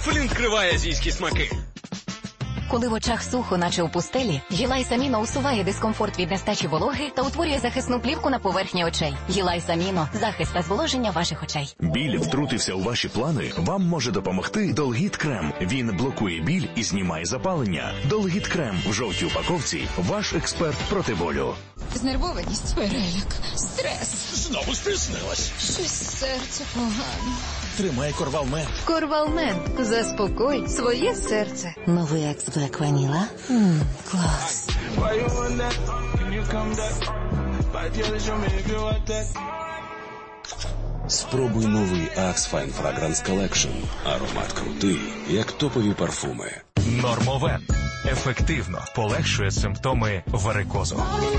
Флінт криває азійські смаки. Коли в очах сухо, наче у пустелі, Гілайс Аміно усуває дискомфорт від нестачі вологи та утворює захисну плівку на поверхні очей. Гілайс Аміно – захист та зволоження ваших очей. Біль втрутився у ваші плани? Вам може допомогти Долгіт Крем. Він блокує біль і знімає запалення. Долгіт Крем в жовтій упаковці – ваш експерт проти болю. Знервованість, переляк, стрес. Знову стиснилась. Щось серце погано. Тримай Корвалмент. Корвалмент. Заспокой своє серце. Новий Екс Блек Ваніла. Клас. Спробуй новий Axe Fine Fragrance Collection. Аромат крутий, як топові парфуми. Нормовен. Ефективно полегшує симптоми варикозу.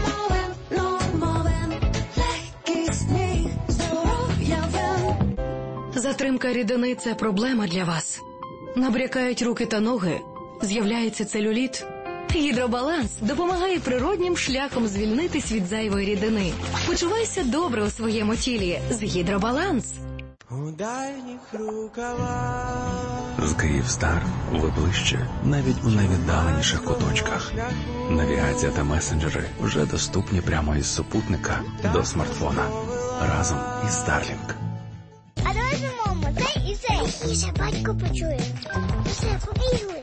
Затримка рідини – це проблема для вас. Набрякають руки та ноги, з'являється целюліт. Гідробаланс допомагає природнім шляхом звільнитись від зайвої рідини. Почувайся добре у своєму тілі з Гідробаланс. З Київстар ви ближче, навіть у найвіддаленіших куточках. Навігація та месенджери вже доступні прямо із супутника до смартфона. Разом із Starlink. А давай же, мамо, цей і цей. Тише, батько почує. Все, побігли.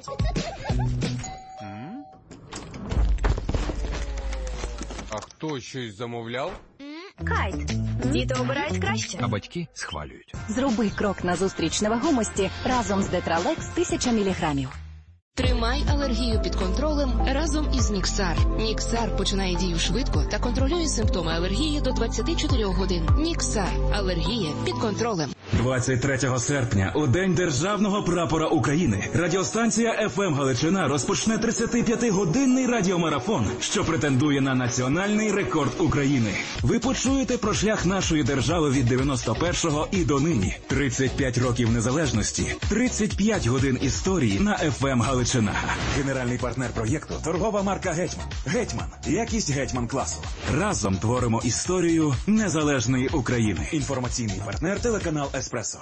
А хто щось замовляв? Кайт. Діти обирають краще. А батьки схвалюють. Зроби крок назустріч невагомості разом з Детралекс 1000 мг. Тримай алергію під контролем разом із Ніксар. Ніксар починає дію швидко та контролює симптоми алергії до 24 годин. Ніксар. Алергія під контролем. 23 серпня, у День Державного прапора України, радіостанція FM Галичина розпочне 35-годинний радіомарафон, що претендує на національний рекорд України. Ви почуєте про шлях нашої держави від 91-го і до нині. 35 років незалежності, 35 годин історії на FM Галичина. Генеральний партнер проєкту – торгова марка «Гетьман». «Гетьман» – якість «Гетьман» класу. Разом творимо історію незалежної України. Інформаційний партнер – телеканал «Еспресо».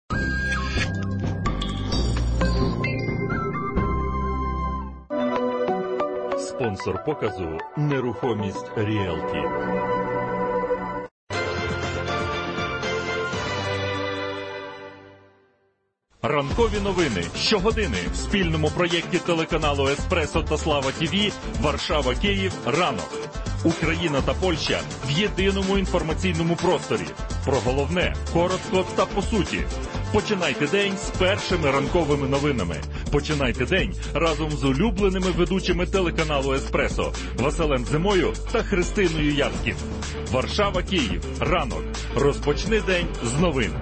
Спонсор показу «Нерухомість Ріелті». Ранкові новини щогодини в спільному проєкті телеканалу «Еспресо» та «Слава ТІВІ» Варшава-Київ ранок. Україна та Польща в єдиному інформаційному просторі. Про головне, коротко та по суті. Починайте день з першими ранковими новинами. Починайте день разом з улюбленими ведучими телеканалу «Еспресо» Василем Зимою та Христиною Яцькін. Варшава-Київ. Ранок. Розпочни день з новин.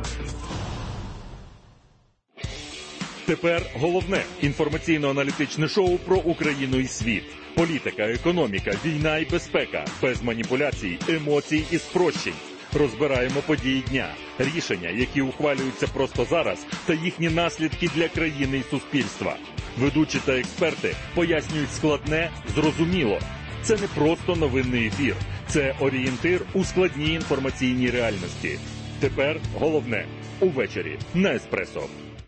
Тепер головне інформаційно-аналітичне шоу про Україну і світ. Політика, економіка, війна і безпека. Без маніпуляцій, емоцій і спрощень. Розбираємо події дня, рішення, які ухвалюються просто зараз, та їхні наслідки для країни і суспільства. Ведучі та експерти пояснюють складне, зрозуміло. Це не просто новинний ефір. Це орієнтир у складній інформаційній реальності. Тепер головне – увечері на «Еспресо».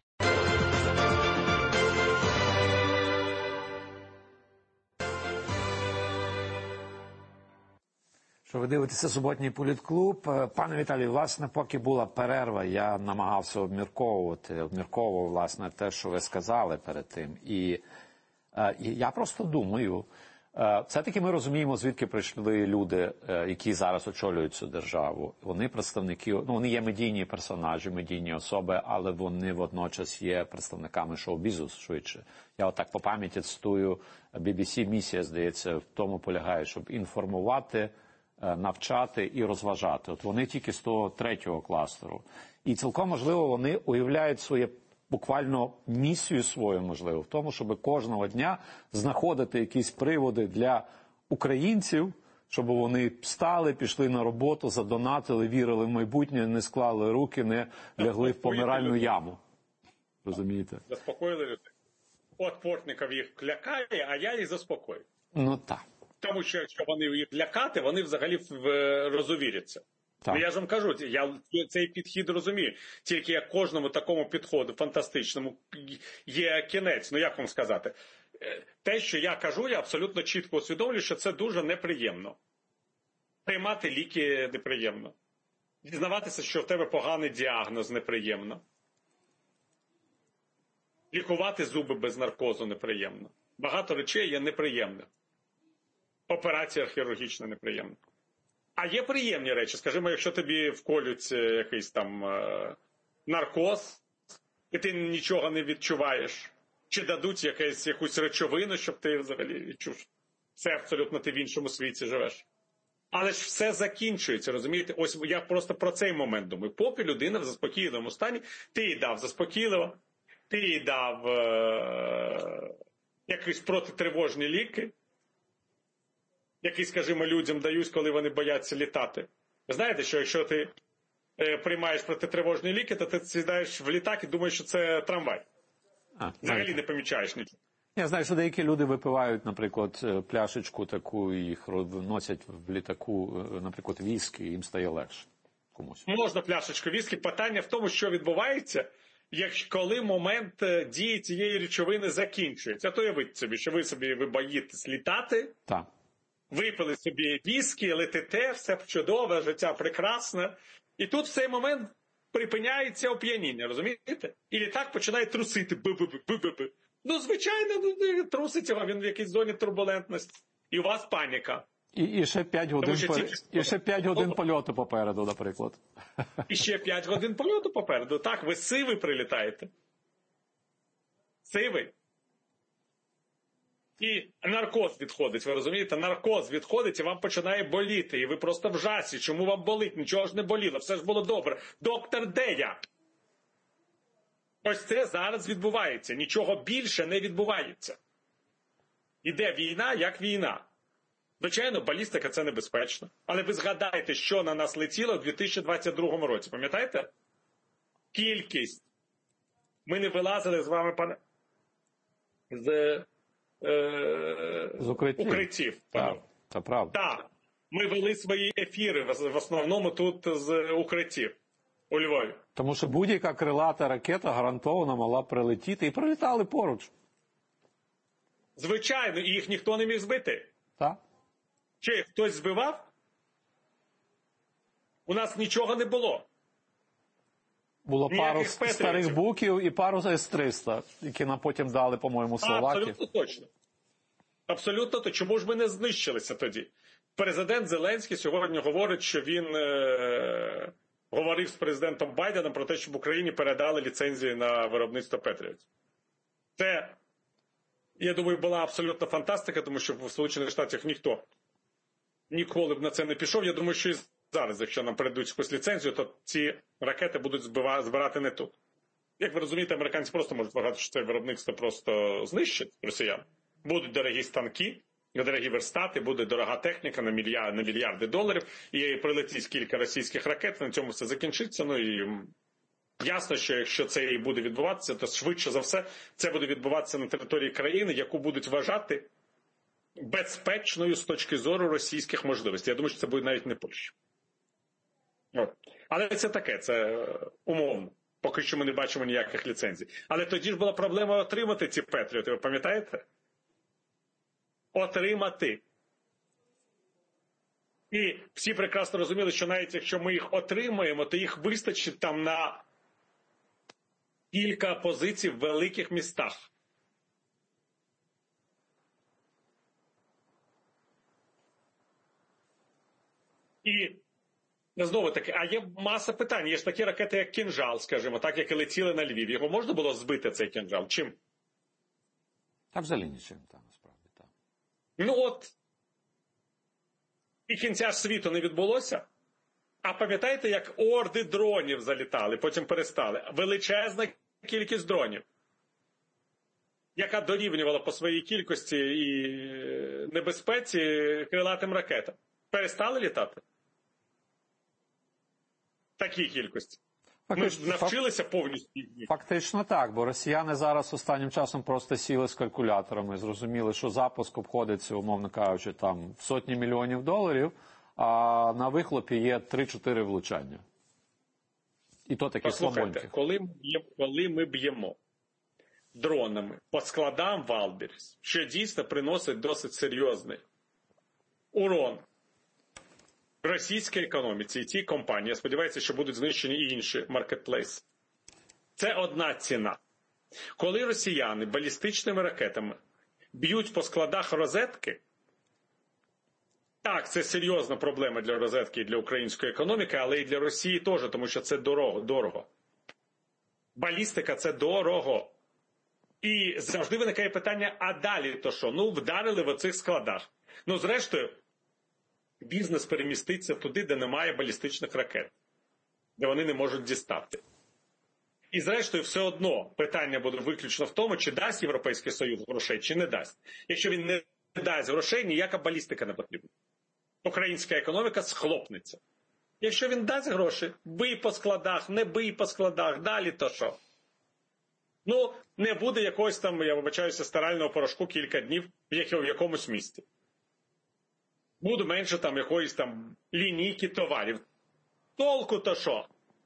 Що ви дивитеся суботній політклуб. Пане Віталію, власне, поки була перерва, я намагався обмірковував, власне, те, що ви сказали перед тим. І я просто думаю, все-таки ми розуміємо, звідки прийшли люди, які зараз очолюють цю державу. Вони представники, вони є медійні персонажі, медійні особи, але вони водночас є представниками шоу-бізу швидше. Я отак по пам'яті цитую BBC, місія, здається, в тому полягає, щоб інформувати, навчати і розважати. От вони тільки з того третього кластеру. І цілком можливо вони уявляють своє буквально місію свою, можливо, в тому, щоб кожного дня знаходити якісь приводи для українців, щоб вони встали, пішли на роботу, задонатили, вірили в майбутнє, не склали руки, не лягли в помиральну яму. Розумієте? Заспокоїли людей. От Портніков їх лякає, а я їх заспокою. Ну так. Тому що якщо вони їх лякати, вони взагалі розувіряться. Ну, я ж вам кажу, я цей підхід розумію. Тільки як кожному такому підходу фантастичному є кінець. Ну, як вам сказати? Те, що я кажу, я абсолютно чітко усвідомлюю, що це дуже неприємно. Приймати ліки неприємно. Дізнаватися, що в тебе поганий діагноз, неприємно. Лікувати зуби без наркозу неприємно. Багато речей є неприємних. Операція хірургічна неприємна. А є приємні речі. Скажімо, якщо тобі вколють якийсь там наркоз, і ти нічого не відчуваєш, чи дадуть якусь речовину, щоб ти взагалі відчув. Це абсолютно ти в іншому світі живеш. Але ж все закінчується, розумієте? Ось я просто про цей момент думаю. Поки людина в заспокійливому стані, ти їй дав заспокійливо, ти їй дав якісь протитривожні ліки, які, скажімо, людям дають, коли вони бояться літати. Ви знаєте, що якщо ти приймаєш протитривожні ліки, то ти сідаєш в літак і думаєш, що це трамвай. Взагалі не помічаєш нічого. Я знаю, що деякі люди випивають, наприклад, пляшечку таку, і їх носять в літаку, наприклад, віскі, і їм стає легше комусь. Можна пляшечку віскі. Питання в тому, що відбувається, коли момент дії цієї речовини закінчується. То уявіть собі, що ви боїтесь літати, так. Випили собі віскі, летите, все чудове, життя прекрасне. І тут в цей момент припиняється оп'яніння, розумієте? І літак починає трусити. Бу-бу-бу-бу-бу-бу. Ну, звичайно, трусить його, він в якійсь зоні турбулентності. І у вас паніка. І ще 5 годин, ще 5 годин польоту попереду, наприклад. І ще 5 годин польоту попереду. Так, ви сивий прилітаєте. Сивий. І наркоз відходить, ви розумієте? Наркоз відходить і вам починає боліти. І ви просто в жасі. Чому вам болить? Нічого ж не боліло, все ж було добре. Доктор, де я? Ось це зараз відбувається. Нічого більше не відбувається. Іде війна, як війна. Звичайно, балістика – це небезпечно. Але ви згадайте, що на нас летіло в 2022 році. Пам'ятаєте? Кількість. Ми не вилазили з вами, пане, з укриттів. Так, це правда. Так. Ми вели свої ефіри в основному тут з укриттів у Львові. Тому що будь-яка крилата ракета гарантовано мала прилетіти і прилітали поруч. Звичайно, і їх ніхто не міг збити. Так. Чи їх хтось збивав? У нас нічого не було. Було пару старих буків і пару С-300, які нам потім дали, по-моєму, словаки. Абсолютно точно. Абсолютно точно. Чому ж ми не знищилися тоді? Президент Зеленський сьогодні говорить, що він говорив з президентом Байденом про те, щоб Україні передали ліцензії на виробництво Петріотів. Це, я думаю, була абсолютна фантастика, тому що в Сполучених Штатах ніхто ніколи б на це не пішов. Я думаю, що і зараз, якщо нам передадуть якусь ліцензію, то ці ракети будуть збирати не тут. Як ви розумієте, американці просто можуть вважати, що це виробництво просто знищить росіян. Будуть дорогі станки, дорогі верстати, буде дорога техніка на мільярди доларів, і прилетить кілька російських ракет, на цьому все закінчиться. Ну і ясно, що якщо це і буде відбуватися, то швидше за все це буде відбуватися на території країни, яку будуть вважати безпечною з точки зору російських можливостей. Я думаю, що це буде навіть не Польща. От. Але це таке, це умовно. Поки що ми не бачимо ніяких ліцензій. Але тоді ж була проблема отримати ці Петріоти, ви пам'ятаєте? Отримати. І всі прекрасно розуміли, що навіть якщо ми їх отримаємо, то їх вистачить там на кілька позицій в великих містах. І знову таки, а є маса питань. Є ж такі ракети, як «Кінжал», скажімо, так, які летіли на Львів. Його можна було збити, цей «Кінжал»? Чим? Та взагалі нічим, так, насправді, так. Ну от, і кінця світу не відбулося. А пам'ятаєте, як орди дронів залітали, потім перестали? Величезна кількість дронів, яка дорівнювала по своїй кількості і небезпеці крилатим ракетам. Перестали літати? Такій кількості. Ми ж навчилися повністю. Фактично так, бо росіяни зараз останнім часом просто сіли з калькуляторами, зрозуміли, що запуск обходиться, умовно кажучи, там в сотні мільйонів доларів, а на вихлопі є 3-4 влучання. І то такі слабонькі. Коли ми б'ємо дронами по складам Валберіс, що дійсно приносить досить серйозний урон російській економіці і тій компанії, я сподіваюся, що будуть знищені і інші маркетплейси. Це одна ціна. Коли росіяни балістичними ракетами б'ють по складах розетки, так, це серйозна проблема для розетки і для української економіки, але і для Росії теж, тому що це дорого. Балістика – це дорого. І завжди виникає питання, а далі то що? Ну, вдарили в оцих складах. Ну, зрештою, бізнес переміститься туди, де немає балістичних ракет, де вони не можуть дістати. І зрештою, все одно питання буде виключно в тому, чи дасть Європейський Союз грошей, чи не дасть. Якщо він не дасть грошей, ніяка балістика не потрібна. Українська економіка схлопнеться. Якщо він дасть гроші, бий по складах, не бий по складах, далі то що? Ну, не буде якогось там, я вибачаюся, стирального порошку кілька днів в якомусь місті. Буде менше там якоїсь там лінійки товарів. Толку то що?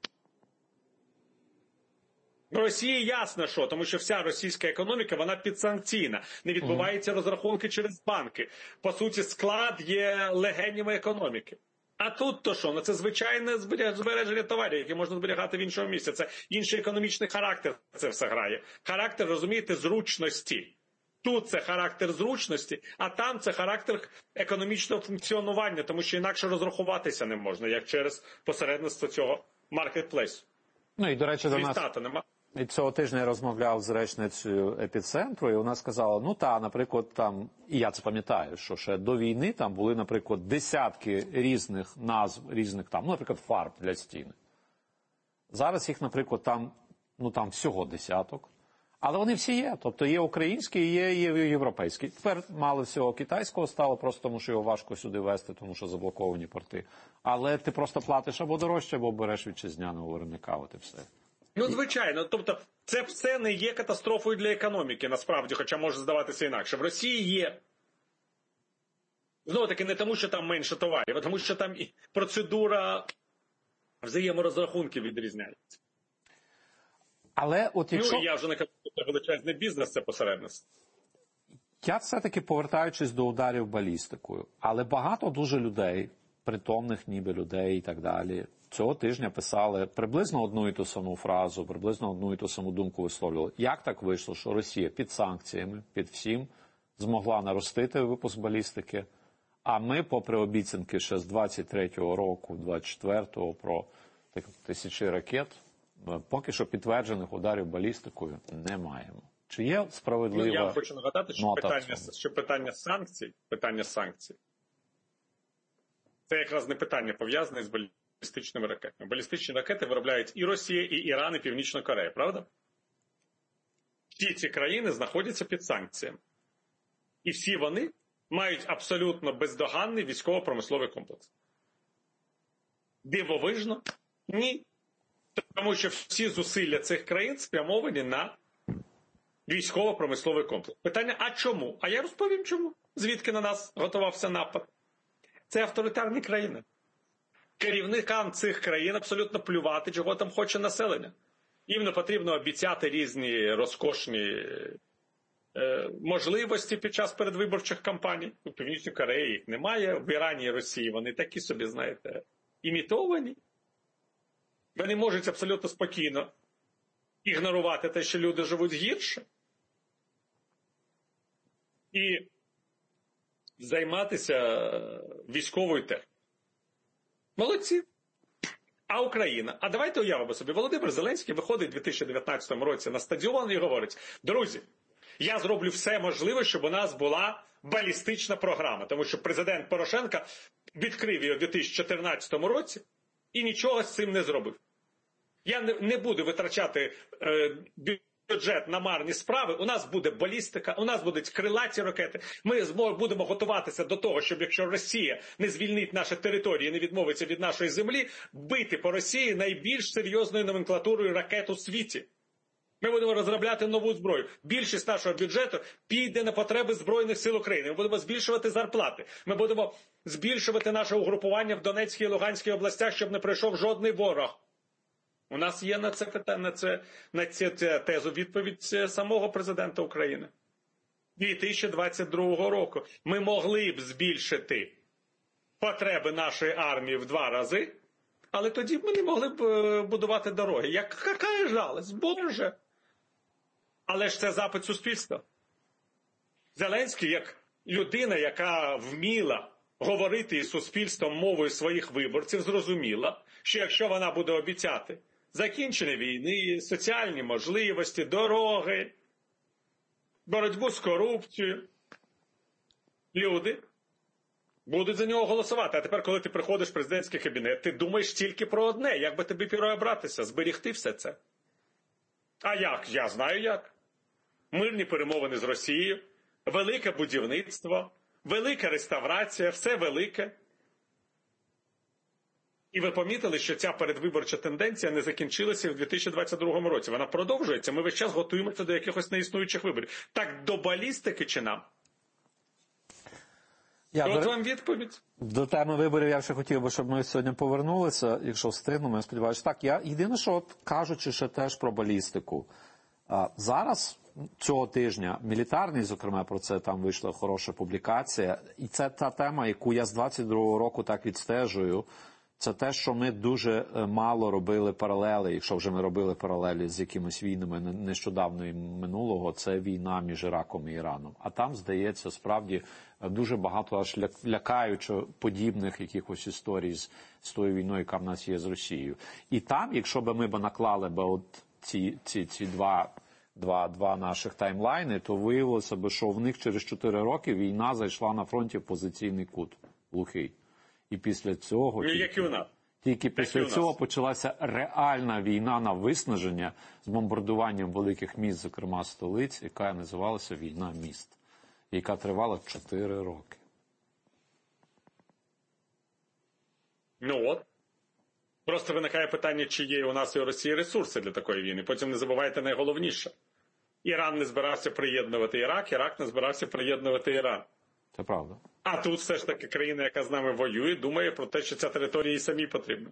В Росії ясно що, тому що вся російська економіка, вона підсанкційна. Не відбуваються розрахунки через банки. По суті, склад є легенями економіки. А тут то що? Ну це звичайне збереження товарів, які можна зберігати в іншому місці. Це інший економічний характер це все грає. Характер, розумієте, зручності. Тут це характер зручності, а там це характер економічного функціонування, тому що інакше розрахуватися не можна, як через посередництво цього маркетплейсу. Ну і, до речі, до нас і цього тижня я розмовляв з речницею епіцентру, і вона сказала, ну та, наприклад, там, і я це пам'ятаю, що ще до війни там були, наприклад, десятки різних назв, різних там, ну, наприклад, фарб для стіни. Зараз їх, наприклад, там, ну там всього десяток. Але вони всі є. Тобто є українські і є європейські. Тепер мало всього китайського стало, просто тому що його важко сюди везти, тому що заблоковані порти. Але ти просто платиш або дорожче, або береш вітчизняного виробника, от і все. Ну, звичайно. Тобто це все не є катастрофою для економіки, насправді, хоча може здаватися інакше. В Росії є. Знову таки, не тому, що там менше товарів, а тому, що там і процедура взаєморозрахунків відрізняється. Але от якщо... Ну, я вже не кажу, що це величезний бізнес, це посередництво. Я все-таки повертаючись до ударів балістикою, але багато дуже людей, притомних ніби людей і так далі, цього тижня писали приблизно одну і ту саму фразу, приблизно одну і ту саму думку висловлювали. Як так вийшло, що Росія під санкціями, під всім, змогла наростити випуск балістики, а ми, попри обіцянки ще з 23-го року, 24-го, про тисячі ракет, поки що підтверджених ударів балістикою не маємо. Чи є справедлива... Ну, я хочу нагадати, що питання санкцій, це якраз не питання пов'язане з балістичними ракетами. Балістичні ракети виробляють і Росія, і Іран, і Північна Корея, правда? Всі ці країни знаходяться під санкціями. І всі вони мають абсолютно бездоганний військово-промисловий комплекс. Дивовижно? Ні. Тому що всі зусилля цих країн спрямовані на військово-промисловий комплекс. Питання, а чому? А я розповім чому. Звідки на нас готувався напад? Це авторитарні країни. Керівникам цих країн абсолютно плювати, чого там хоче населення. Їм не потрібно обіцяти різні розкошні можливості під час передвиборчих кампаній. У Північній Кореї їх немає, в Ірані і Росії вони такі собі, знаєте, імітовані. Вони можуть абсолютно спокійно ігнорувати те, що люди живуть гірше, і займатися військовою технікою. Молодці. А Україна? А давайте уявимо собі, Володимир Зеленський виходить у 2019 році на стадіон і говорить: друзі, я зроблю все можливе, щоб у нас була балістична програма. Тому що президент Порошенко відкрив її у 2014 році і нічого з цим не зробив. Я не буду витрачати бюджет на марні справи. У нас буде балістика, у нас будуть крилаті ракети. Ми будемо готуватися до того, щоб якщо Росія не звільнить наші території, не відмовиться від нашої землі, бити по Росії найбільш серйозною номенклатурою ракет у світі. Ми будемо розробляти нову зброю. Більшість нашого бюджету піде на потреби Збройних сил України. Ми будемо збільшувати зарплати. Ми будемо збільшувати наше угрупування в Донецькій і Луганській областях, щоб не прийшов жодний ворог. У нас є на це питання, на цю тезу відповідь самого президента України. 2022 року ми могли б збільшити потреби нашої армії в 2 рази, але тоді б ми не могли б будувати дороги. Яка жалость, Боже! Але ж це запит суспільства. Зеленський, як людина, яка вміла говорити із суспільством мовою своїх виборців, зрозуміла, що якщо вона буде обіцяти закінчення війни, соціальні можливості, дороги, боротьбу з корупцією, люди будуть за нього голосувати. А тепер, коли ти приходиш в президентський кабінет, ти думаєш тільки про одне, як би тобі переобратися, зберігти все це. А як? Я знаю як. Мирні перемовини з Росією, велике будівництво, велика реставрація, все велике. І ви помітили, що ця передвиборча тенденція не закінчилася в 2022 році. Вона продовжується. Ми весь час готуємося до якихось неіснуючих виборів. Так до балістики чи нам? От вам відповідь. До теми виборів я ще хотів би, щоб ми сьогодні повернулися, якщо встигнемо, я сподіваюся. Так, єдине, що кажучи ще теж про балістику. Зараз, цього тижня, мілітарний, зокрема, про це там вийшла хороша публікація, і це та тема, яку я з 22-го року так відстежую, це те, що ми дуже мало робили паралели, якщо вже ми робили паралелі з якимись війнами нещодавно і минулого, це війна між Іраком і Іраном. А там, здається, справді дуже багато аж лякаючо подібних якихось історій з тою війною, яка в нас є з Росією. І там, якщо б ми наклали б от ці два наших таймлайни, то виявилося б, що в них через 4 роки війна зайшла на фронті в позиційний кут, глухий. І після цього, тільки після цього почалася реальна війна на виснаження з бомбардуванням великих міст, зокрема столиць, яка називалася «Війна міст», яка тривала 4 роки. Ну от. Просто виникає питання, чи є у нас і у Росії ресурси для такої війни. Потім не забувайте найголовніше. Іран не збирався приєднувати Ірак, Ірак не збирався приєднувати Іран. Це правда. А тут все ж таки країна, яка з нами воює, думає про те, що ця територія їй самій потрібна.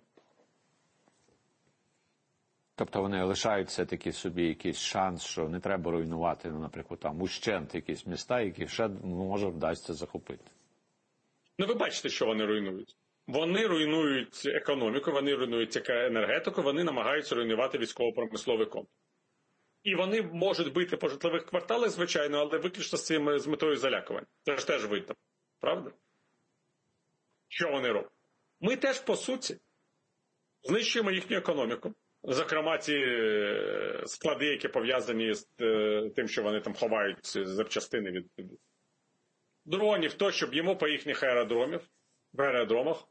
Тобто вони лишають все-таки собі якийсь шанс, що не треба руйнувати, наприклад, там ущент якісь міста, які ще може вдасться захопити. Ну ви бачите, що вони руйнують. Вони руйнують економіку, вони руйнують енергетику, вони намагаються руйнувати військово-промисловий комплекс. І вони можуть бити по житлових кварталах, звичайно, але виключно з метою залякування. Це ж теж видно. Правда? Що вони роблять? Ми теж, по суті, знищуємо їхню економіку. Зокрема, ті склади, які пов'язані з тим, що вони там ховають запчастини від дронів, то, що б'ємо по їхніх аеродромах,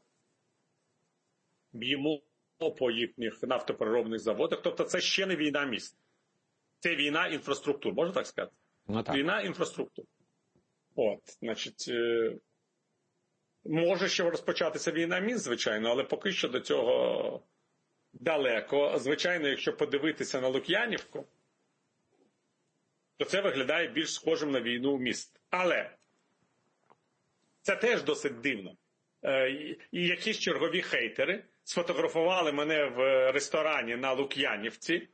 б'ємо по їхніх нафтопереробних заводах. Тобто це ще не війна міст. Це війна інфраструктур, можна так сказати? Ну, так. Війна інфраструктур. От, значить, може ще розпочатися війна міст, звичайно, але поки що до цього далеко. Звичайно, якщо подивитися на Лук'янівку, то це виглядає більш схожим на війну міст. Але це теж досить дивно. І якісь чергові хейтери сфотографували мене в ресторані на Лук'янівці,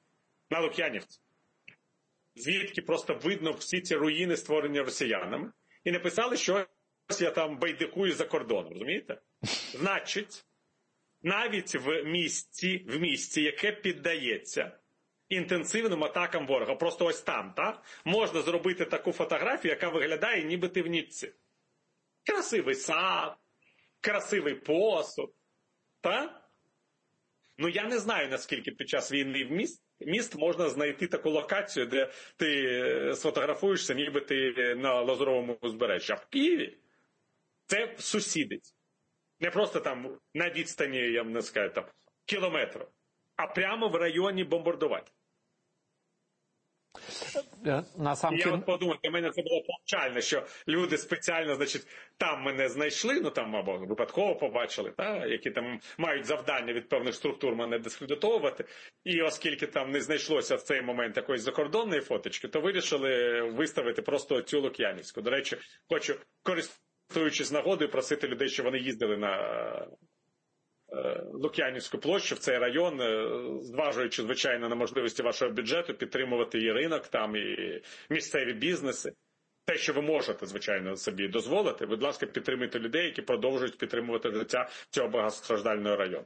звідки просто видно всі ці руїни, створені росіянами, і написали, що я там байдикую за кордоном, розумієте? Значить, навіть в місті, яке піддається інтенсивним атакам ворога, просто ось там, так, можна зробити таку фотографію, яка виглядає ніби ти в Ніцці. Красивий сад, красивий посуд, так? Ну, я не знаю, наскільки під час війни в міст можна знайти таку локацію, де ти сфотографуєшся, ніби ти на Лазуровому узбережжі. А в Києві це сусідець. Не просто там на відстані, я не скажу, там, кілометру, а прямо в районі бомбардувань. Я от подумав, для мене це було повчальне, що люди спеціально, значить, там мене знайшли, ну там або випадково побачили, які там мають завдання від певних структур мене дискредитовувати. І оскільки там не знайшлося в цей момент якоїсь закордонної фоточки, то вирішили виставити просто цю Лук'янівську. До речі, хочу, користуючись нагодою, просити людей, щоб вони їздили на Лук'янівську площу, в цей район, зважуючи, звичайно, на можливості вашого бюджету, підтримувати і ринок, там, і місцеві бізнеси. Те, що ви можете, звичайно, собі дозволити, будь ласка, підтримуйте людей, які продовжують підтримувати життя цього багатостраждального району.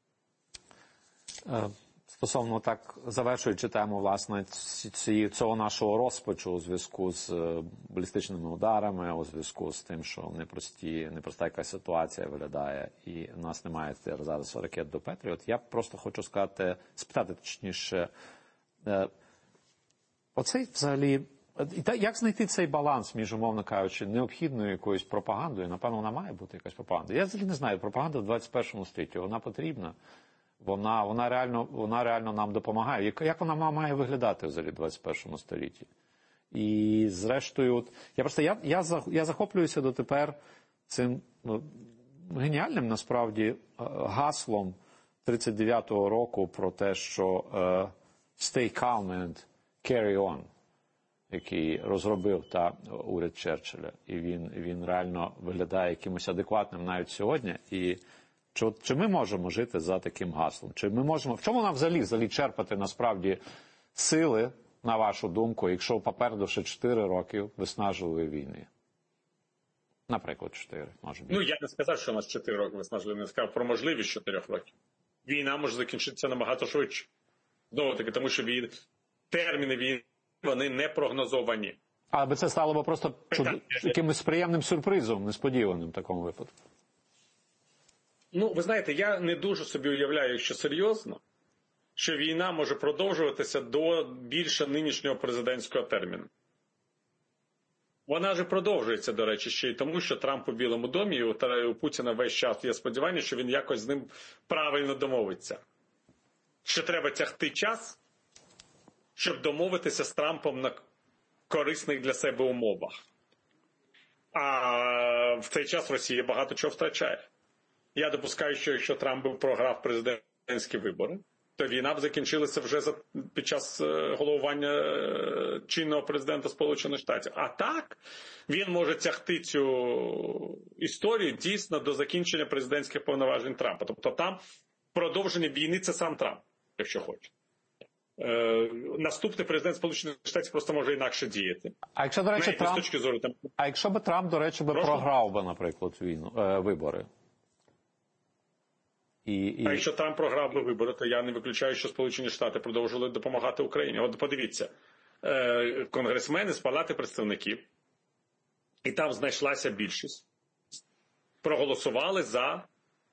Стосовно так, завершуючи тему, власне, цього нашого розпачу у зв'язку з балістичними ударами, у зв'язку з тим, що непроста якась ситуація виглядає, і в нас немає зараз ракет до Петріот, я просто хочу спитати точніше, оцей взагалі, як знайти цей баланс між, умовно кажучи, необхідною якоюсь пропагандою? Напевно, вона має бути якась пропаганда. Я взагалі не знаю, пропаганда в 21 столітті, вона потрібна. Вона реально нам допомагає. Як вона має виглядати взагалі в 21 столітті? І зрештою, я захоплююся дотепер цим геніальним, насправді, гаслом 39-го року про те, що stay calm and carry on, який розробив уряд Черчилля. І він реально виглядає якимось адекватним навіть сьогодні. І чи ми можемо жити за таким гаслом? Чи ми можемо, в чому нам взагалі черпати насправді сили, на вашу думку, якщо попереду ще 4 роки виснажливої війни? Наприклад, 4, може бути. Ну, я не сказав, що у нас 4 роки виснажливої, не сказав про можливість 4 років. Війна може закінчитися набагато швидше. Знову таки, тому що терміни війни, вони не прогнозовані. Але це стало б просто якимось приємним сюрпризом, несподіваним в такому випадку. Ну, ви знаєте, я не дуже собі уявляю, якщо серйозно, що війна може продовжуватися до більше нинішнього президентського терміну. Вона ж продовжується, до речі, ще й тому, що Трамп у Білому домі, і у Путіна весь час є сподівання, що він якось з ним правильно домовиться. Що треба тягти час, щоб домовитися з Трампом на корисних для себе умовах. А в цей час Росія багато чого втрачає. Я допускаю, що якщо Трамп би програв президентські вибори, то війна б закінчилася вже під час головування чинного президента Сполучених Штатів. А так, він може тягти цю історію дійсно до закінчення президентських повноважень Трампа. Тобто там продовження війни – це сам Трамп, якщо хоче. Наступний президент Сполучених Штатів просто може інакше діяти. А якщо, до речі, якщо б Трамп, до речі, програв би, наприклад, вибори? А якщо Трамп програв би вибори, то я не виключаю, що Сполучені Штати продовжували допомагати Україні. От подивіться, конгресмени з Палати представників, і там знайшлася більшість, проголосували за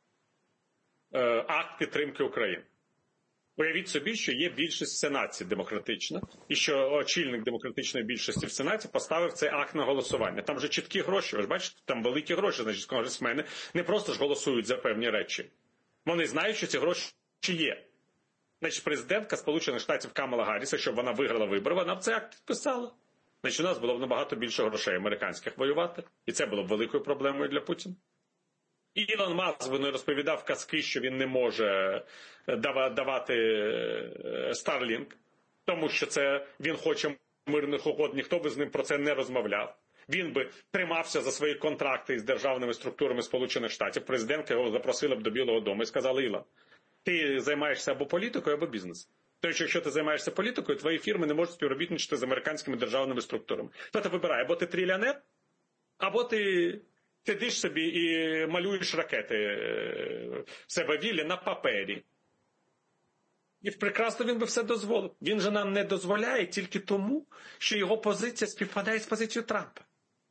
акт підтримки України. Уявіть собі, що є більшість в Сенаті демократична, і що очільник демократичної більшості в Сенаті поставив цей акт на голосування. Там же чіткі гроші, ви ж бачите, там великі гроші, значить конгресмени не просто ж голосують за певні речі. Вони знають, що ці гроші є. Значить, президентка Сполучених Штатів Камала Гарріс, якщо б вона виграла вибори, вона б цей акт підписала. Значить, у нас було б набагато більше грошей американських воювати, і це було б великою проблемою для Путіна. Ілон Маск не розповідав казки, що він не може давати Starlink, тому що він хоче мирних угод, ніхто би з ним про це не розмовляв. Він би тримався за свої контракти із державними структурами Сполучених Штатів. Президентка його запросила б до Білого дому і сказала: Ілон, ти займаєшся або політикою, або бізнесом. Тобто, якщо ти займаєшся політикою, твої фірми не можуть співробітничати з американськими державними структурами. То ти вибирай, або ти трильйонер, або ти сидиш собі і малюєш ракети в себе в віллі на папері. І прекрасно він би все дозволив. Він же нам не дозволяє тільки тому, що його позиція співпадає з позицією Трампа.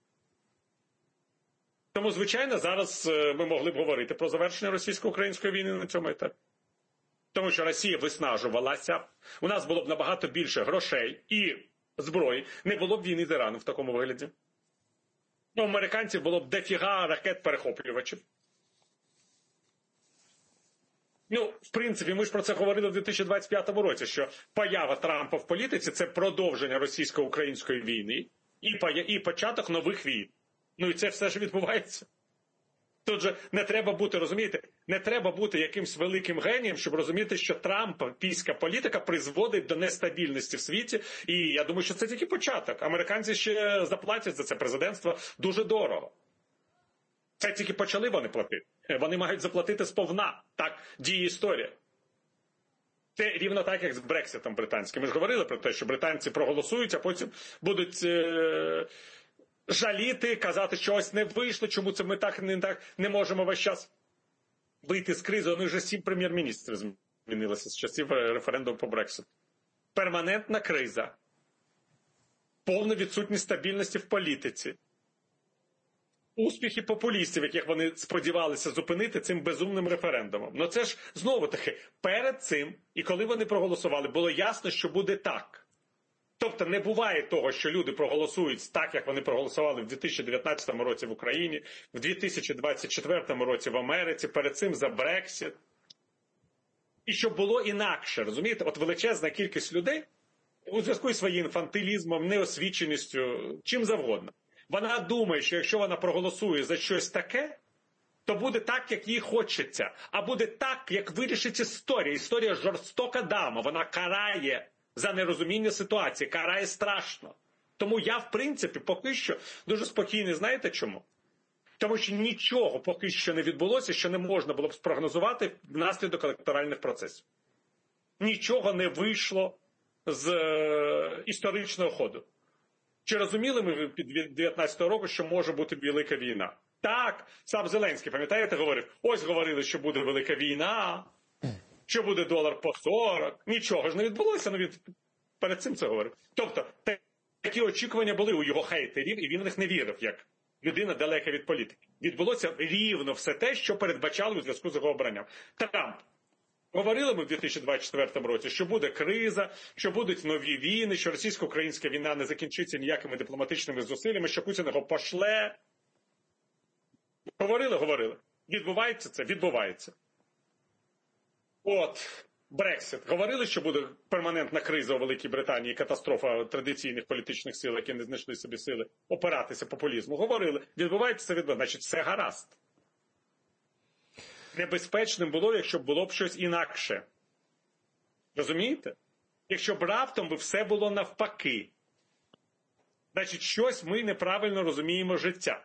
Тому, звичайно, зараз ми могли б говорити про завершення російсько-української війни на цьому етапі. Тому що Росія виснажувалася, у нас було б набагато більше грошей і зброї, не було б війни з Іраном в такому вигляді. У американців було б дофіга ракет-перехоплювачів. Ну, в принципі, ми ж про це говорили в 2025 році, що поява Трампа в політиці – це продовження російсько-української війни і початок нових війн. Ну і це все ж відбувається. Тут же не треба бути, розумієте, не треба бути якимсь великим генієм, щоб розуміти, що трампівська політика призводить до нестабільності в світі. І я думаю, що це тільки початок. Американці ще заплатять за це президентство дуже дорого. Це тільки почали вони платити. Вони мають заплатити сповна. Так діє історія. Це рівно так, як з Брекситом британським. Ми ж говорили про те, що британці проголосують, а потім будуть жаліти, казати, що ось не вийшло, чому це ми так не можемо весь час вийти з кризи. Вони вже 7 прем'єр-міністрів змінилися з часів референдуму по Брекситу. Перманентна криза. Повна відсутність стабільності в політиці. Успіхи популістів, яких вони сподівалися зупинити цим безумним референдумом. Ну це ж, знову-таки, перед цим, і коли вони проголосували, було ясно, що буде так. Тобто не буває того, що люди проголосують так, як вони проголосували в 2019 році в Україні, в 2024 році в Америці, перед цим за Брексит. І щоб було інакше, розумієте? От величезна кількість людей у зв'язку із своїм інфантилізмом, неосвіченістю, чим завгодно. Вона думає, що якщо вона проголосує за щось таке, то буде так, як їй хочеться. А буде так, як вирішить історія. Історія жорстока дама. Вона карає за нерозуміння ситуації. Карає страшно. Тому я, в принципі, поки що дуже спокійний. Знаєте чому? Тому що нічого поки що не відбулося, що не можна було б спрогнозувати внаслідок електоральних процесів. Нічого не вийшло з історичного ходу. Чи розуміли ми під 19-го року, що може бути велика війна? Так, сам Зеленський, пам'ятаєте, говорив, ось говорили, що буде велика війна, що буде долар по 40. Нічого ж не відбулося, ну він перед цим це говорив. Тобто, такі очікування були у його хейтерів, і він в них не вірив, як людина далека від політики. Відбулося рівно все те, що передбачали у зв'язку з його обранням. Трамп. Говорили ми в 2024 році, що буде криза, що будуть нові війни, що російсько-українська війна не закінчиться ніякими дипломатичними зусиллями, що Путін його пошле. Говорили. Відбувається це? Відбувається. От, Брексит. Говорили, що буде перманентна криза у Великій Британії, катастрофа традиційних політичних сил, які не знайшли собі сили опиратися популізму. Говорили. Відбувається це, значить, все гаразд. Небезпечним було, якщо б було б щось інакше. Розумієте? Якщо б раптом все було навпаки. Значить, щось ми неправильно розуміємо життя.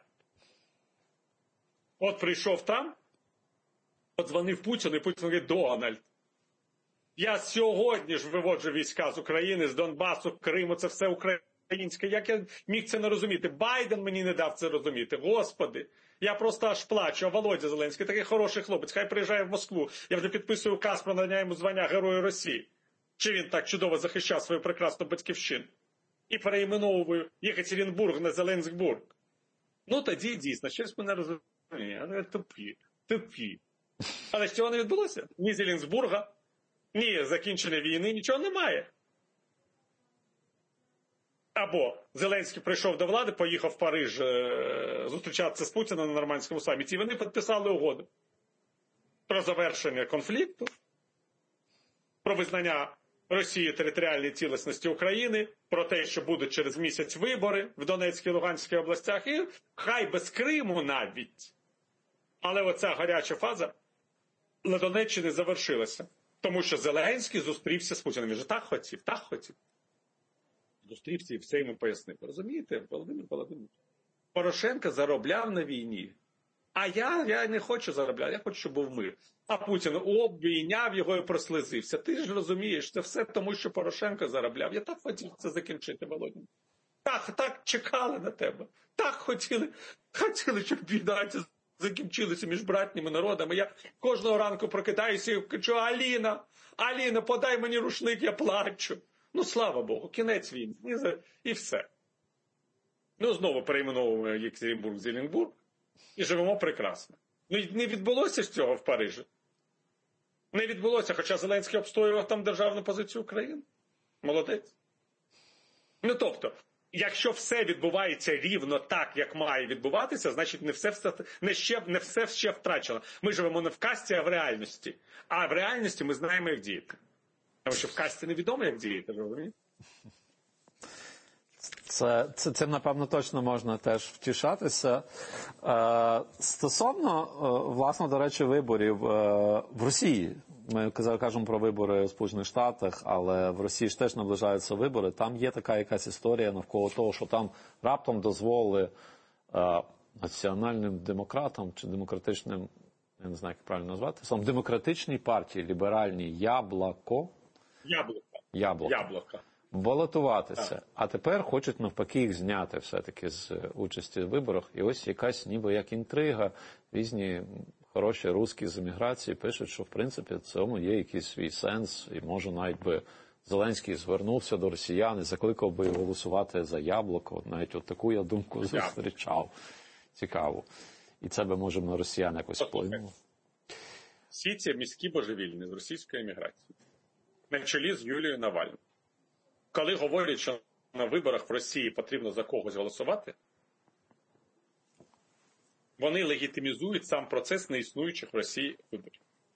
От прийшов Трамп, подзвонив Путіну, і Путін говорить, Дональд, я сьогодні ж виводжу війська з України, з Донбасу, Криму, це все українське. Як я міг це не розуміти? Байден мені не дав це розуміти. Господи, я просто аж плачу. А Володя Зеленський, такий хороший хлопець, хай приїжджає в Москву. Я вже підписую указ про надання йому звання Героя Росії. Чи він так чудово захищав свою прекрасну батьківщину? І переіменовую Єкатеринбург на Зеленськбург. Ну тоді дійсно, щось ми не розуміємо. Але тупі. Але ж цього не відбулося? Ні Зеленськбурга, ні закінчення війни, нічого немає. Або Зеленський прийшов до влади, поїхав в Париж зустрічатися з Путіним на нормандському саміті, і вони підписали угоду про завершення конфлікту, про визнання Росії територіальної цілісності України, про те, що будуть через місяць вибори в Донецькій і Луганській областях, і хай без Криму навіть. Але оця гаряча фаза на Донеччині завершилася. Тому що Зеленський зустрівся з Путіним. Він же так хотів. Зустрівся і все йому пояснив. Розумієте, Володимир Володимирович? Порошенко заробляв на війні. А я не хочу заробляти, я хочу, щоб був мир. А Путін обійняв його і прослизився. Ти ж розумієш, це все тому, що Порошенко заробляв. Я так хотів це закінчити, Володимир. Так чекали на тебе. Так хотіли, щоб війна закінчилися між братніми народами. Я кожного ранку прокидаюся і кажу, Аліна, подай мені рушник, я плачу. Ну, слава Богу, кінець війни. І все. Ну, знову перейменовуємо Єкатеринбург, Зеленбург і живемо прекрасно. Ну, не відбулося ж цього в Парижі. Не відбулося, хоча Зеленський обстоював там державну позицію України. Молодець. Ну, тобто, якщо все відбувається рівно так, як має відбуватися, значить не все ще втрачено. Ми живемо не в казці, а в реальності. А в реальності ми знаємо, як діяти. Тому що в казці невідомо, як діяти, розумієте? Цим, напевно, точно можна теж втішатися. Стосовно, власне, до речі, виборів в Росії. Ми кажемо про вибори у Сполучених Штатах, але в Росії ж теж наближаються вибори. Там є така якась історія навколо того, що там раптом дозволили національним демократам чи демократичним, я не знаю, як правильно назвати, саме демократичній партії, ліберальній Яблоко. Балотуватися. А тепер хочуть навпаки їх зняти все-таки з участі в виборах. І ось якась ніби як інтрига. Різні хороші русські з еміграції пишуть, що в принципі в цьому є якийсь свій сенс. І може навіть би Зеленський звернувся до росіян і закликав би голосувати за Яблоко. Навіть от таку я думку зустрічав. Цікаво. І це би, може, на росіян якось вплинуло. Всі ці міські божевільні з російської еміграції. На чолі з Юлією Навальною. Коли говорять, що на виборах в Росії потрібно за когось голосувати, вони легітимізують сам процес неіснуючих в Росії виборів.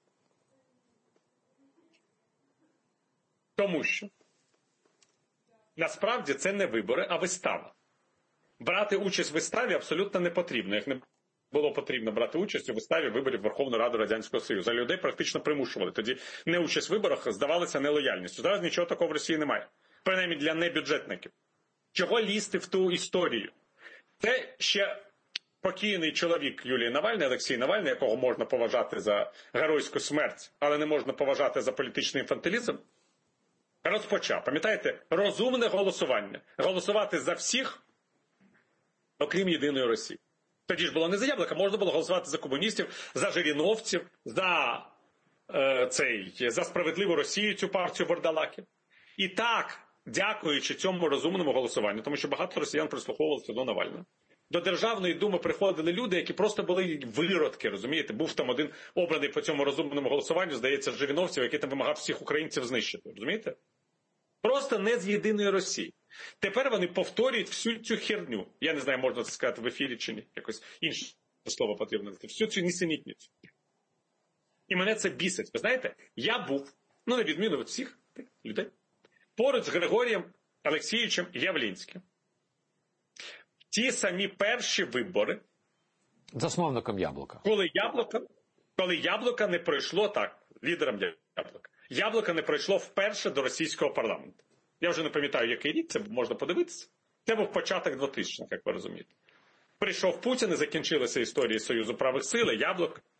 Тому що насправді це не вибори, а вистава. Брати участь в виставі абсолютно не потрібно. Як не було потрібно брати участь у виставі виборів Верховної Ради Радянського Союзу. А людей практично примушували. Тоді неучасть в виборах здавалася нелояльністю. Зараз нічого такого в Росії немає. Принаймні для небюджетників. Чого лізти в ту історію? Це ще покійний чоловік Юлії Навальної, Олексій Навальний, якого можна поважати за геройську смерть, але не можна поважати за політичний інфантилізм, розпочав, пам'ятаєте, розумне голосування. Голосувати за всіх, окрім єдиної Росії. Тоді ж було не за Яблока, можна було голосувати за комуністів, за жириновців, за справедливу Росію, цю партію вурдалаків. І так, дякуючи цьому розумному голосуванню, тому що багато росіян прислуховувалися до Навального. До Державної думи приходили люди, які просто були виродки, розумієте? Був там один обраний по цьому розумному голосуванню, здається, з Жириновців, який там вимагав всіх українців знищити, розумієте? Просто не з єдиної Росії. Тепер вони повторюють всю цю херню. Я не знаю, можна це сказати в ефірі чи ні. Якось інше слово потрібно сказати. Всю цю нісенітницю. І мене це бісить. Ви знаєте, я був, на відміну від всіх людей, поруч з Григорієм Олексійовичем Явлінським. Ті самі перші вибори. Засновником Яблока. Коли Яблока не пройшло, так, лідером Яблока. Яблоко не пройшло вперше до російського парламенту. Я вже не пам'ятаю, який рік, це можна подивитися. Це був початок 2000-х, як ви розумієте. Прийшов Путін і закінчилася історія Союзу правих сил, Яблоко.